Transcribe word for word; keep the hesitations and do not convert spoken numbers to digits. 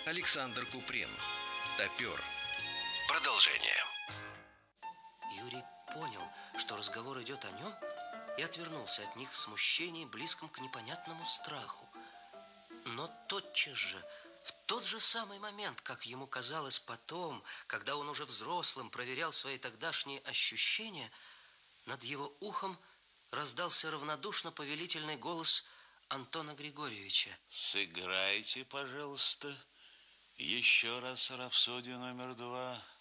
Александр Куприн. Топер. Продолжение. Юрий понял, что разговор идет о нем, и отвернулся от них в смущении, близком к непонятному страху. Но тотчас же, в тот же самый момент, как ему казалось потом, когда он уже взрослым проверял свои тогдашние ощущения, над его ухом раздался равнодушно повелительный голос Антона Григорьевича. Сыграйте, пожалуйста, еще раз рапсодию номер два.